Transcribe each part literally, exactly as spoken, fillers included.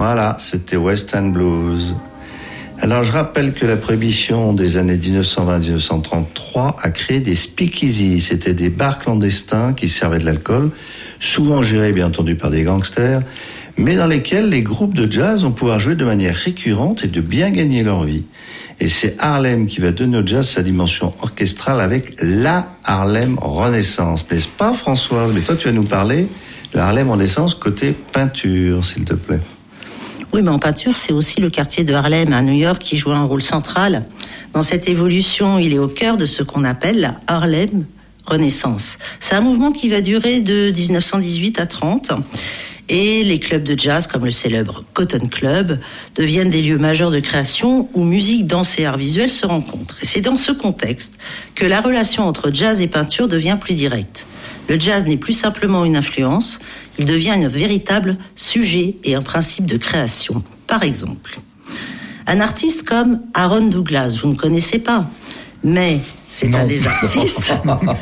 Voilà, c'était West End Blues. Alors, je rappelle que la prohibition des années dix-neuf cent vingt à dix-neuf cent trente-trois a créé des speakeasy. C'était des bars clandestins qui servaient de l'alcool, souvent gérés, bien entendu, par des gangsters, mais dans lesquels les groupes de jazz vont pouvoir jouer de manière récurrente et de bien gagner leur vie. Et c'est Harlem qui va donner au jazz sa dimension orchestrale avec la Harlem Renaissance. N'est-ce pas, Françoise? Mais toi, tu vas nous parler de la Harlem Renaissance côté peinture, s'il te plaît. Oui, mais en peinture, c'est aussi le quartier de Harlem à New York qui joue un rôle central. Dans cette évolution, il est au cœur de ce qu'on appelle la Harlem Renaissance. C'est un mouvement qui va durer de dix-neuf cent dix-huit à trente. Et les clubs de jazz, comme le célèbre Cotton Club, deviennent des lieux majeurs de création où musique, danse et art visuel se rencontrent. Et c'est dans ce contexte que la relation entre jazz et peinture devient plus directe. Le jazz n'est plus simplement une influence, il devient un véritable sujet et un principe de création. Par exemple, un artiste comme Aaron Douglas, vous ne connaissez pas, mais c'est non. un des artistes.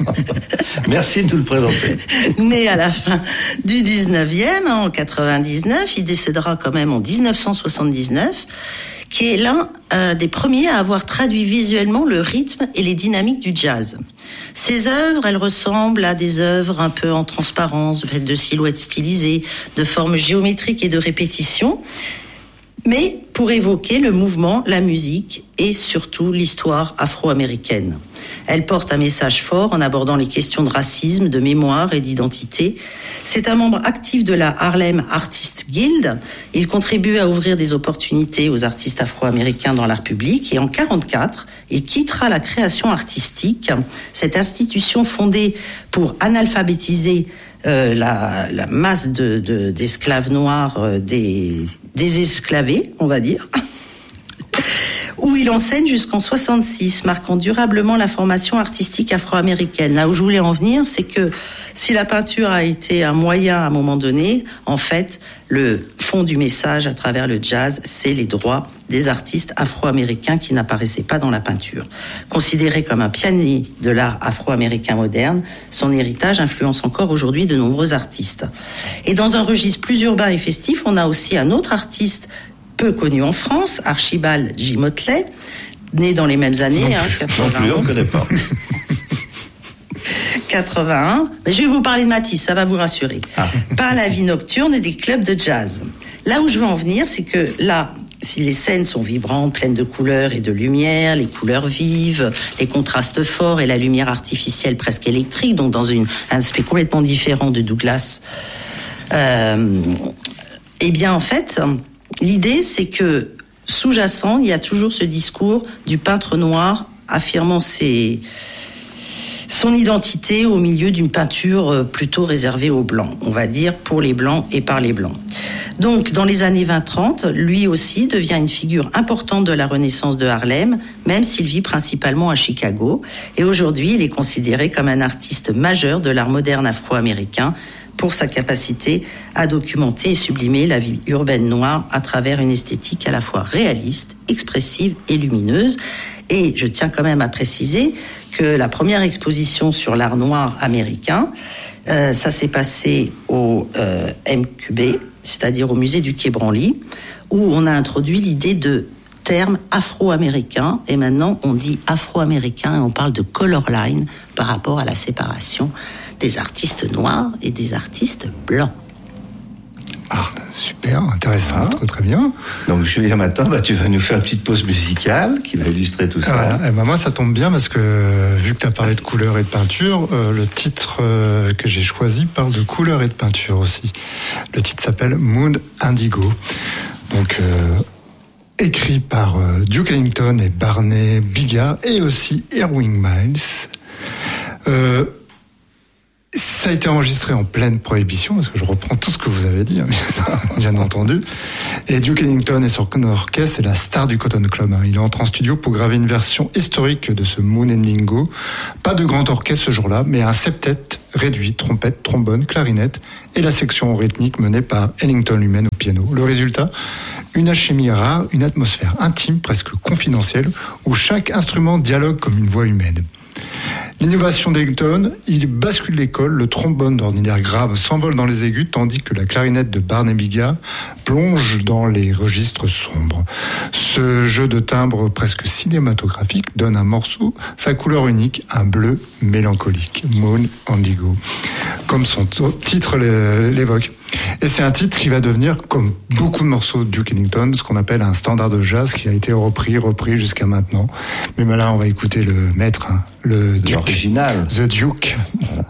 Merci de nous le présenter. Né à la fin du dix-neuvième, en quatre-vingt-dix-neuf, il décédera quand même en dix-neuf cent soixante-dix-neuf, qui est l'un euh, des premiers à avoir traduit visuellement le rythme et les dynamiques du jazz. Ses œuvres, elles ressemblent à des œuvres un peu en transparence, faites de silhouettes stylisées, de formes géométriques et de répétitions, mais pour évoquer le mouvement, la musique et surtout l'histoire afro-américaine. Elle porte un message fort en abordant les questions de racisme, de mémoire et d'identité. C'est un membre actif de la Harlem Artist Guild. Il contribue à ouvrir des opportunités aux artistes afro-américains dans l'art public. Et en quarante-quatre, il quittera la création artistique, cette institution fondée pour analphabétiser euh, la, la masse de, de, d'esclaves noirs, euh, des, des esclavés, on va dire, où il enseigne jusqu'en soixante-six, marquant durablement la formation artistique afro-américaine. Là où je voulais en venir, c'est que si la peinture a été un moyen à un moment donné, en fait, le fond du message à travers le jazz, c'est les droits des artistes afro-américains qui n'apparaissaient pas dans la peinture. Considéré comme un pionnier de l'art afro-américain moderne, son héritage influence encore aujourd'hui de nombreux artistes. Et dans un registre plus urbain et festif, on a aussi un autre artiste peu connu en France, Archibald J. Motley, né dans les mêmes années, non, hein, quatre-vingt-onze. Non plus, on ne connaît pas. quatre-vingt-un. Mais je vais vous parler de Matisse, ça va vous rassurer. Ah. Par la vie nocturne et des clubs de jazz. Là où je veux en venir, c'est que là, si les scènes sont vibrantes, pleines de couleurs et de lumière, les couleurs vives, les contrastes forts et la lumière artificielle presque électrique, donc dans une, un aspect complètement différent de Douglas, euh, eh bien en fait, l'idée c'est que sous-jacent, il y a toujours ce discours du peintre noir affirmant ses... son identité au milieu d'une peinture plutôt réservée aux blancs, on va dire pour les blancs et par les blancs. Donc, dans les années vingt trente, lui aussi devient une figure importante de la Renaissance de Harlem, même s'il vit principalement à Chicago. Et aujourd'hui, il est considéré comme un artiste majeur de l'art moderne afro-américain pour sa capacité à documenter et sublimer la vie urbaine noire à travers une esthétique à la fois réaliste, expressive et lumineuse. Et je tiens quand même à préciser que la première exposition sur l'art noir américain, euh, ça s'est passé au euh, M Q B, c'est-à-dire au musée du Quai Branly, où on a introduit l'idée de terme afro-américain, et maintenant on dit afro-américain et on parle de color line par rapport à la séparation des artistes noirs et des artistes blancs. Ah, super, intéressant, ah. très très bien. Donc Julien Matin, bah, tu vas nous faire une petite pause musicale qui va illustrer tout ça. Ah, et bah, moi ça tombe bien parce que vu que tu as parlé de couleur et de peinture, euh, le titre euh, que j'ai choisi parle de couleur et de peinture aussi. Le titre s'appelle Moon Indigo. Donc euh, écrit par euh, Duke Ellington et Barney Bigard et aussi Erwin Miles. Euh, Ça a été enregistré en pleine prohibition, parce que je reprends tout ce que vous avez dit, bien entendu. Et Duke Ellington et son orchestre, c'est la star du Cotton Club. Il entre en studio pour graver une version historique de ce Moon Indigo. Pas de grand orchestre ce jour-là, mais un septet réduit, trompette, trombone, clarinette, et la section rythmique menée par Ellington lui-même au piano. Le résultat, une alchimie rare, une atmosphère intime, presque confidentielle, où chaque instrument dialogue comme une voix humaine. L'innovation d'Ellington, il bascule l'école, le trombone d'ordinaire grave s'envole dans les aigus, tandis que la clarinette de Barney Biga plonge dans les registres sombres. Ce jeu de timbres presque cinématographique donne un morceau sa couleur unique, un bleu mélancolique, Moon Indigo, comme son titre l'évoque. Et c'est un titre qui va devenir, comme beaucoup de morceaux de Duke Ellington, ce qu'on appelle un standard de jazz qui a été repris, repris jusqu'à maintenant. Mais là, on va écouter le maître, hein, le Duke. L'original. The Duke. Voilà.